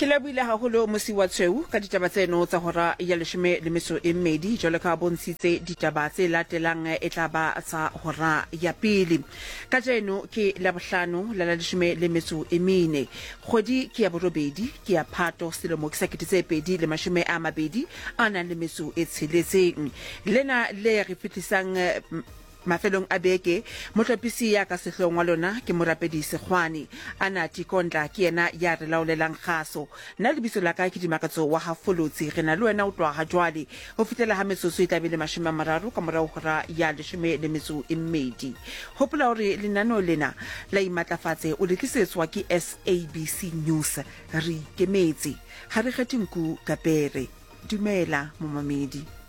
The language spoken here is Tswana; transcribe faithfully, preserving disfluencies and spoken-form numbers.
Ke lebile haholo mosi wa tshweu ka ditaba tseno tsa hora ya leshome le metso e mmedi jwalo ka bontshitse ditaba tse latelang e tla ba tsa hora ya pele. Ka jeno ke la bohlano la leshome le metso e mene. Kgwedi ke ya borobedi ke ya Phato selemo ke sekete tse pedi le mashome a mabedi a nang le metso e tsheletseng. Lena le re fitlisang mafelong a beke motlhopisi ya ka sehlong wa lona ke morapedi Sekgwane ana Tikondla ke yena ya re laolelang kgaso nna lebitso la ka ke Dimakatso wa Hafolotsi re na le wena o tloha ha jwale ho fitela ha metsotso e tlabile mashome a mararo ka morao hora ya leshome le metso e mmedi. Hopola hore lenaneo lena la imatlafatse o le tlisetswa ke S A B C News re ikemetse ha re kgethe nku kapere. Dumela momamedi.